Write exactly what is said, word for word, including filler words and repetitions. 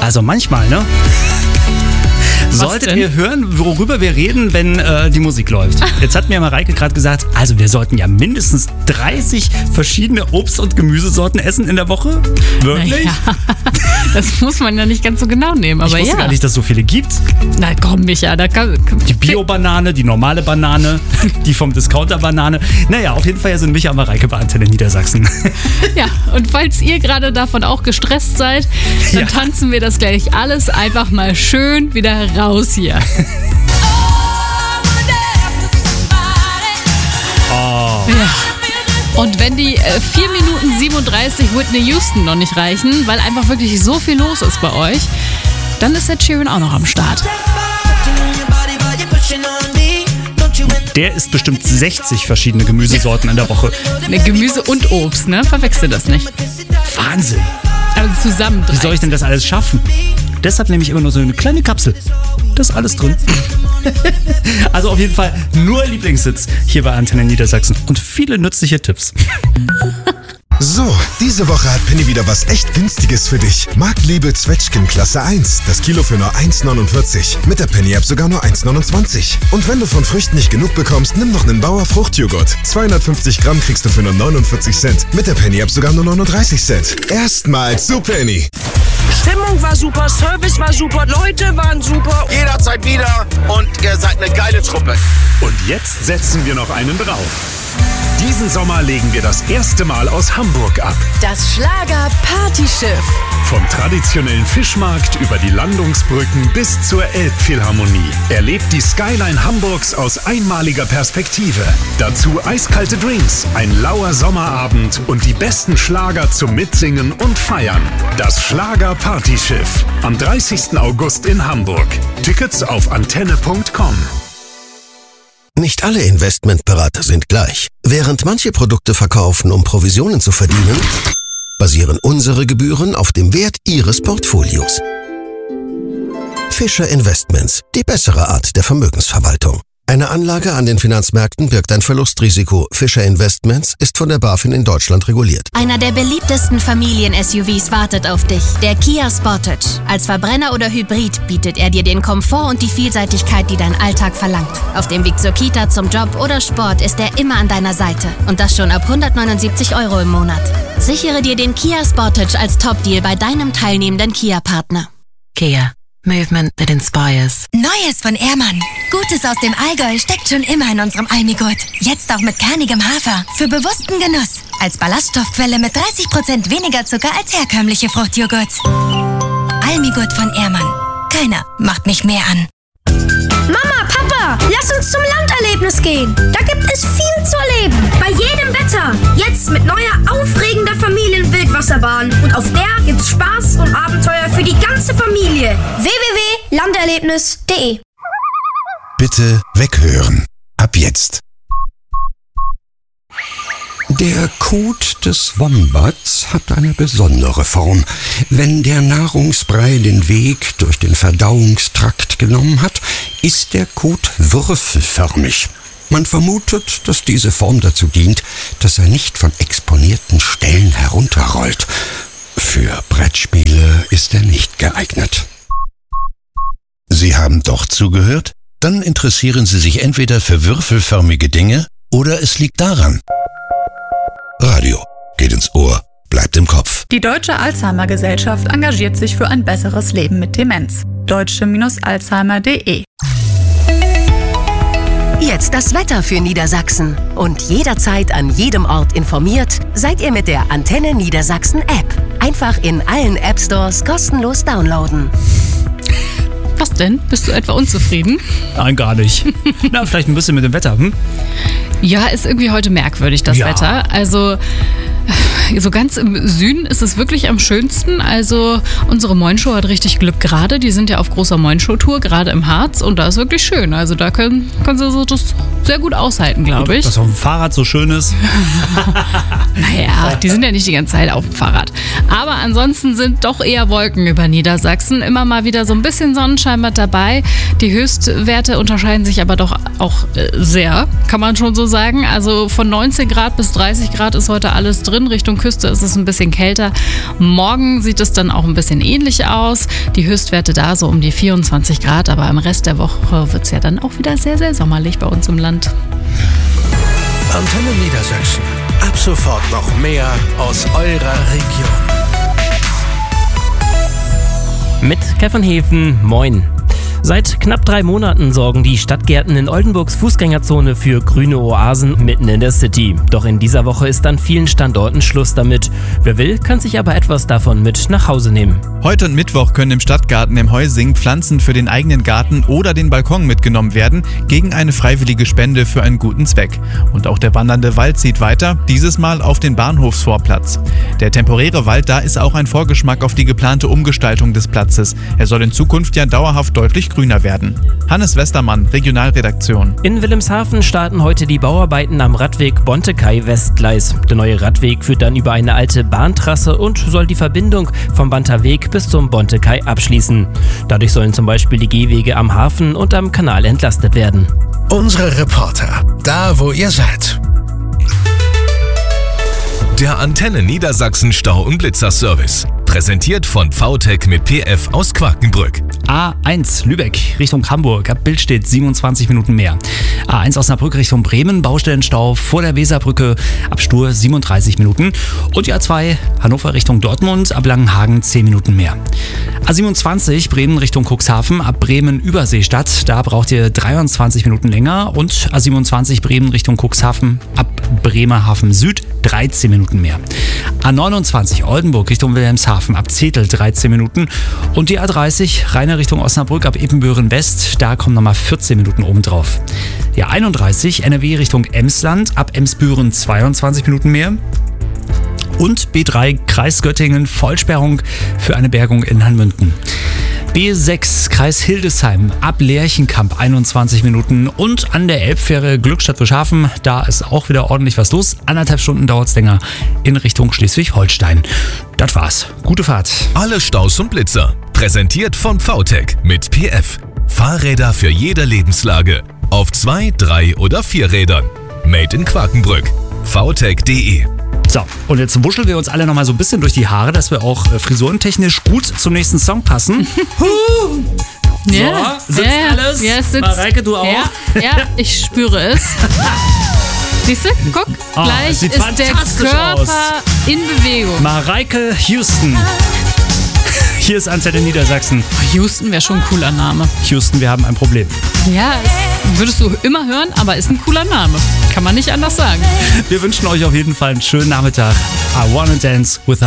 Also manchmal, ne? Solltet ihr hören, worüber wir reden, wenn äh, die Musik läuft. Jetzt hat mir Mareike gerade gesagt, also wir sollten ja mindestens dreißig verschiedene Obst- und Gemüsesorten essen in der Woche. Wirklich? Naja, das muss man ja nicht ganz so genau nehmen. Aber ich wusste ja. gar nicht, dass es so viele gibt. Na komm, Micha. Da kann, die Bio-Banane, die normale Banane, die vom Discounter-Banane. Naja, auf jeden Fall sind Micha und Mareike bei Antenne Niedersachsen. Ja, und falls ihr gerade davon auch gestresst seid, dann ja. tanzen wir das gleich alles einfach mal schön wieder raus hier. Oh. Ja. Und wenn die äh, vier Minuten siebenunddreißig Whitney Houston noch nicht reichen, weil einfach wirklich so viel los ist bei euch, dann ist Ed Sheeran auch noch am Start. Der isst bestimmt sechzig verschiedene Gemüsesorten in der Woche. Ne, Gemüse und Obst, ne? Verwechsel das nicht. Wahnsinn. Also zusammen. Wie soll ich denn das alles schaffen? Deshalb nehme ich immer nur so eine kleine Kapsel. Da ist alles drin. Also auf jeden Fall nur Lieblingssitz hier bei Antenne Niedersachsen und viele nützliche Tipps. So, diese Woche hat Penny wieder was echt Günstiges für dich. Marktliebe Zwetschgen Klasse eins. Das Kilo für nur eins neunundvierzig. Mit der Penny-App sogar nur eins neunundzwanzig. Und wenn du von Früchten nicht genug bekommst, nimm noch einen Bauer Fruchtjoghurt. zweihundertfünfzig Gramm kriegst du für nur neunundvierzig Cent. Mit der Penny-App sogar nur neununddreißig Cent. Erstmals zu Penny. Stimmung war super, Service war super, Leute waren super. Jederzeit wieder und ihr seid eine geile Truppe. Und jetzt setzen wir noch einen drauf. Diesen Sommer legen wir das erste Mal aus Hamburg ab. Das Schlager-Partyschiff. Vom traditionellen Fischmarkt über die Landungsbrücken bis zur Elbphilharmonie. Erlebt die Skyline Hamburgs aus einmaliger Perspektive. Dazu eiskalte Drinks, ein lauer Sommerabend und die besten Schlager zum Mitsingen und Feiern. Das Schlager-Partyschiff. Am dreißigsten August in Hamburg. Tickets auf antenne punkt com. Nicht alle Investmentberater sind gleich. Während manche Produkte verkaufen, um Provisionen zu verdienen, basieren unsere Gebühren auf dem Wert Ihres Portfolios. Fischer Investments, die bessere Art der Vermögensverwaltung. Eine Anlage an den Finanzmärkten birgt ein Verlustrisiko. Fischer Investments ist von der BaFin in Deutschland reguliert. Einer der beliebtesten Familien-S U Vs wartet auf dich. Der Kia Sportage. Als Verbrenner oder Hybrid bietet er dir den Komfort und die Vielseitigkeit, die dein Alltag verlangt. Auf dem Weg zur Kita, zum Job oder Sport ist er immer an deiner Seite. Und das schon ab hundertneunundsiebzig Euro im Monat. Sichere dir den Kia Sportage als Top-Deal bei deinem teilnehmenden Kia-Partner. Kia. Movement that inspires. Neues von Ehrmann. Gutes aus dem Allgäu steckt schon immer in unserem Almigurt. Jetzt auch mit kernigem Hafer. Für bewussten Genuss. Als Ballaststoffquelle mit dreißig Prozent weniger Zucker als herkömmliche Fruchtjoghurts. Almigurt von Ehrmann. Keiner macht mich mehr an. Mama, Papa, lass uns zum Landerlebnis gehen. Da gibt es viel zu erleben. Bei jedem Wetter. Jetzt mit neuer, aufregender Familienwildwasserbahn. Und auf der gibt's Spaß und Abenteuer für die ganze Familie. w w w punkt landerlebnis punkt de Bitte weghören. Ab jetzt. Der Kot des Wombats hat eine besondere Form. Wenn der Nahrungsbrei den Weg durch den Verdauungstrakt genommen hat, ist der Kot würfelförmig. Man vermutet, dass diese Form dazu dient, dass er nicht von exponierten Stellen herunterrollt. Für Brettspiele ist er nicht geeignet. Sie haben doch zugehört? Dann interessieren Sie sich entweder für würfelförmige Dinge oder es liegt daran. Radio geht ins Ohr, bleibt im Kopf. Die Deutsche Alzheimer-Gesellschaft engagiert sich für ein besseres Leben mit Demenz. deutsche Alzheimer punkt de Jetzt das Wetter für Niedersachsen. Und jederzeit an jedem Ort informiert, seid ihr mit der Antenne Niedersachsen App. Einfach in allen App Stores kostenlos downloaden. Was denn? Bist du etwa unzufrieden? Nein, gar nicht. Na, vielleicht ein bisschen mit dem Wetter, hm? Ja, ist irgendwie heute merkwürdig, das ja. Wetter. Also so ganz im Süden ist es wirklich am schönsten. Also unsere Moinshow hat richtig Glück gerade. Die sind ja auf großer Moinshow-Tour, gerade im Harz. Und da ist wirklich schön. Also da können, können sie so das sehr gut aushalten, glaube ich. Dass auf dem Fahrrad so schön ist. Naja, die sind ja nicht die ganze Zeit auf dem Fahrrad. Aber ansonsten sind doch eher Wolken über Niedersachsen. Immer mal wieder so ein bisschen Sonnenschein mit dabei. Die Höchstwerte unterscheiden sich aber doch auch sehr, kann man schon so sagen. Also von neunzehn Grad bis dreißig Grad ist heute alles drin. Richtung Küste ist es ein bisschen kälter. Morgen sieht es dann auch ein bisschen ähnlich aus. Die Höchstwerte da so um die vierundzwanzig Grad, aber im Rest der Woche wird es ja dann auch wieder sehr, sehr sommerlich bei uns im Land. Antenne Niedersachsen. Ab sofort noch mehr aus eurer Region. Mit Kevin Hefen, moin. Seit knapp drei Monaten sorgen die Stadtgärten in Oldenburgs Fußgängerzone für grüne Oasen mitten in der City. Doch in dieser Woche ist an vielen Standorten Schluss damit. Wer will, kann sich aber etwas davon mit nach Hause nehmen. Heute und Mittwoch können im Stadtgarten im Heusing Pflanzen für den eigenen Garten oder den Balkon mitgenommen werden, gegen eine freiwillige Spende für einen guten Zweck. Und auch der wandernde Wald zieht weiter, dieses Mal auf den Bahnhofsvorplatz. Der temporäre Wald da ist auch ein Vorgeschmack auf die geplante Umgestaltung des Platzes. Er soll in Zukunft ja dauerhaft deutlich grüner werden. Hannes Westermann, Regionalredaktion. In Wilhelmshaven starten heute die Bauarbeiten am Radweg Bontekai-Westgleis. Der neue Radweg führt dann über eine alte Bahntrasse und soll die Verbindung vom Banterweg bis zum Bontekai abschließen. Dadurch sollen zum Beispiel die Gehwege am Hafen und am Kanal entlastet werden. Unsere Reporter, da wo ihr seid. Der Antenne Niedersachsen Stau- und Blitzerservice. Präsentiert von V T E C mit P F aus Quakenbrück. A eins Lübeck Richtung Hamburg. Ab Bild steht siebenundzwanzig Minuten mehr. A eins Osnabrück Richtung Bremen. Baustellenstau vor der Weserbrücke. Ab Stur siebenunddreißig Minuten. Und die A zwei Hannover Richtung Dortmund. Ab Langenhagen zehn Minuten mehr. A siebenundzwanzig Bremen Richtung Cuxhaven. Ab Bremen Überseestadt. Da braucht ihr dreiundzwanzig Minuten länger. Und A siebenundzwanzig Bremen Richtung Cuxhaven. Ab Bremerhaven Süd dreizehn Minuten mehr. A neunundzwanzig Oldenburg Richtung Wilhelmshaven. Ab Zetel dreizehn Minuten und die A dreißig Rheine Richtung Osnabrück ab Epenbüren West, da kommen nochmal vierzehn Minuten obendrauf. Die A einunddreißig N R W Richtung Emsland ab Emsbüren zweiundzwanzig Minuten mehr. Und B drei Kreis Göttingen Vollsperrung für eine Bergung in Hanmünden. B sechs Kreis Hildesheim ab Lerchenkamp einundzwanzig Minuten und an der Elbfähre Glückstadt-Bischhafen, da ist auch wieder ordentlich was los. Anderthalb Stunden dauert es länger in Richtung Schleswig-Holstein. Das war's. Gute Fahrt. Alle Staus und Blitzer. Präsentiert von V T E C mit P F. Fahrräder für jede Lebenslage. Auf zwei, drei oder vier Rädern. Made in Quakenbrück. v t e c punkt d e. So, und jetzt wuscheln wir uns alle noch mal so ein bisschen durch die Haare, dass wir auch äh, frisurentechnisch gut zum nächsten Song passen. So, Ja, sitzt ja, ja. alles? Ja, es sitzt. Mareike, du auch? Ja, ja, ich spüre es. Siehst du? Guck, Oh, gleich es sieht ist der fantastisch Körper aus. in Bewegung. Mareike Houston. Hier ist Antenne Niedersachsen. Houston wäre schon ein cooler Name. Houston, wir haben ein Problem. Ja, es würdest du immer hören, aber ist ein cooler Name. Kann man nicht anders sagen. Wir wünschen euch auf jeden Fall einen schönen Nachmittag. I wanna dance with a